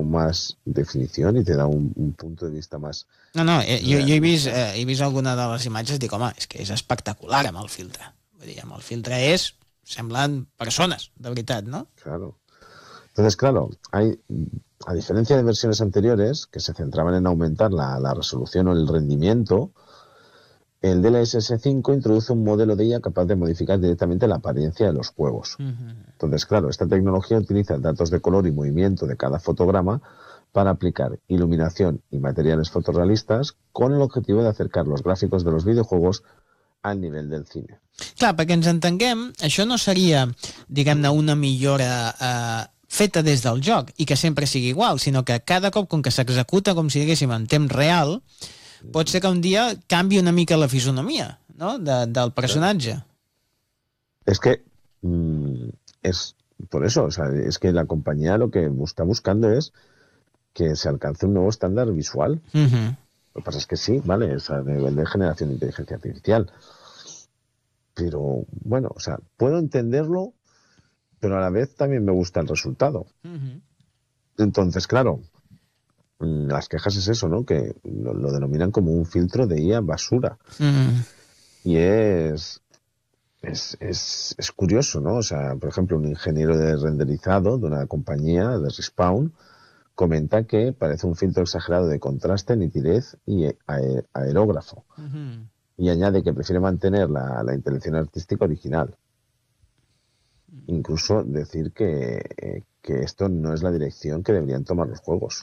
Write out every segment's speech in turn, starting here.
más definición y te da un punto de vista más... No, jo he vist alguna de les imatges i dic, home, és que és espectacular amb el filtre. Vull dir, amb el filtre semblen persones, de veritat, ¿no? Claro. Entonces, claro, a diferencia de versiones anteriores que se centraban en aumentar la resolución o el rendimiento, el DLSS 5 introduce un modelo de IA capaz de modificar directamente la apariencia de los juegos. Entonces, claro, esta tecnología utiliza datos de color y movimiento de cada fotograma para aplicar iluminación y materiales fotorrealistas con el objetivo de acercar los gráficos de los videojuegos al nivell del cine. Clar, perquè ens entenguem, això no seria, diguem-ne, una millora feta des del joc i que sempre sigui igual, sinó que cada cop, com que s'executa com si diguéssim en temps real, pot ser que un dia canvi una mica la fisonomia, ¿no?, del personatge. Es que es por eso, o sea, es que la compañía lo que está buscando es que se alcance un nuevo estándar visual. Lo que pasa es que sí, vale, es a nivel de generación de inteligencia artificial. Pero, bueno, o sea, puedo entenderlo, pero a la vez también me gusta el resultado. Entonces, claro, las quejas es eso, ¿no? Que lo denominan como un filtro de IA basura. Y es curioso, ¿no? O sea, por ejemplo, un ingeniero de renderizado de una compañía, de Respawn, comenta que parece un filtro exagerado de contraste, nitidez y aerógrafo. Y añade que prefiere mantener la intención artística original. Incluso decir que esto no es la dirección que deberían tomar los juegos.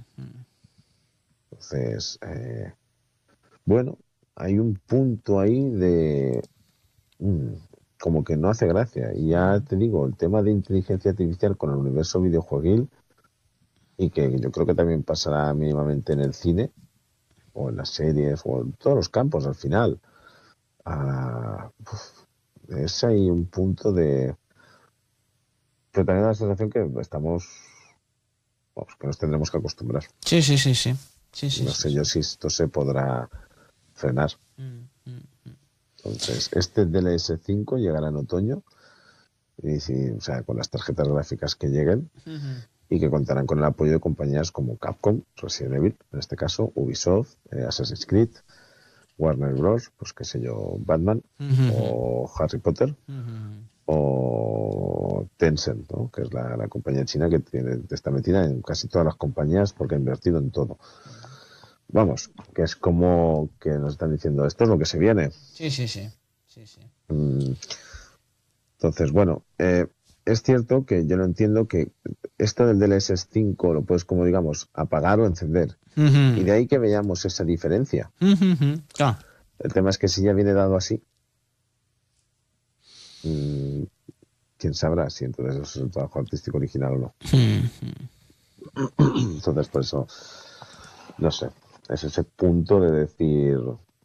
Entonces, bueno, hay un punto ahí de... como que no hace gracia. Y ya te digo, el tema de inteligencia artificial con el universo videojueguil, y que yo creo que también pasará mínimamente en el cine, o en las series, o en todos los campos al final. Es ahí un punto de... Pero también da la sensación que estamos... que nos tendremos que acostumbrar. Sí. No sé yo si esto se podrá frenar. Entonces, este DLS 5 llegará en otoño, y o sea, con las tarjetas gráficas que lleguen, y que contarán con el apoyo de compañías como Capcom, Resident Evil, en este caso, Ubisoft, Assassin's Creed, Warner Bros., pues qué sé yo, Batman, o Harry Potter, o Tencent, ¿no?, que es la compañía china que está metida en casi todas las compañías porque ha invertido en todo. Vamos, que es como que nos están diciendo, esto es lo que se viene. Sí. Entonces, bueno, es cierto que yo no entiendo que esto del DLSS 5 lo puedes, como digamos, apagar o encender. Y de ahí que veamos esa diferencia. Clar. El tema es que si ya viene dado así, quién sabrá si entonces es un trabajo artístico original o no. Entonces, por eso, no sé, es ese punto de decir...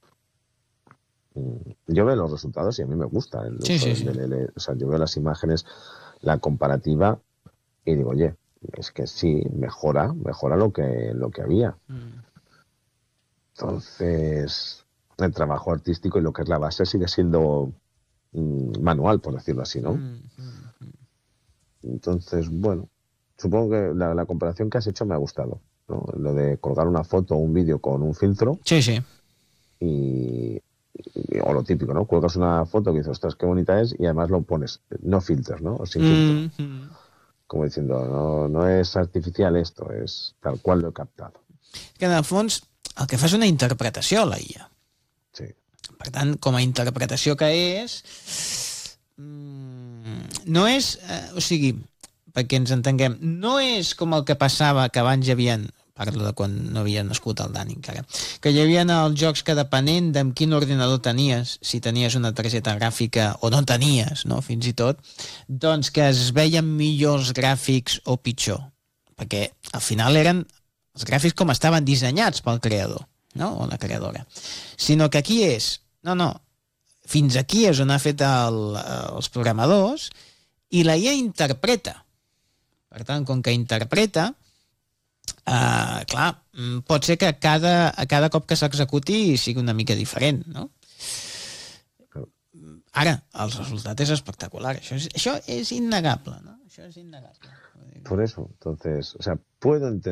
Yo veo los resultados y a mí me gusta el uso del DLL. O sea, yo veo las imágenes, la comparativa, y digo, oye, es que sí, mejora lo que había. Entonces, el trabajo artístico y lo que es la base sigue siendo manual, por decirlo así, ¿no? Entonces, bueno, supongo que la comparación que has hecho me ha gustado, ¿no? Lo de colgar una foto o un vídeo con un filtro. Sí. O lo típico, ¿no? Cuelgas una foto que dices, ostras, qué bonita es, y además lo pones, no filtros, ¿no? O sin filtro. Como diciendo, no es artificial esto, és tal qual lo he captado. Que en el fons el que fa és una interpretació, la IA. Sí. Per tant, com a interpretació que és, no és, o sigui, perquè ens entenguem, no és com el que passava que abans hi havia, parlo de quan no havia nascut el Dani encara, que hi havia els jocs que depenent d'en quin ordinador tenies, si tenies una targeta gràfica o no tenies, no, fins i tot, doncs que es veien millors gràfics o pitjor, perquè al final eren els gràfics com estaven dissenyats pel creador, no?, o la creadora, sinó que aquí és, no, fins aquí és on ha fet els programadors, i la IA interpreta. Per tant, com que interpreta, clar, pot ser que cada cop que s'executi sigui una mica diferent, no? Ara, el resultat és espectacular. Això és innegable, ¿no? Això és innegable. Por eso, entonces, o sea, puedo entender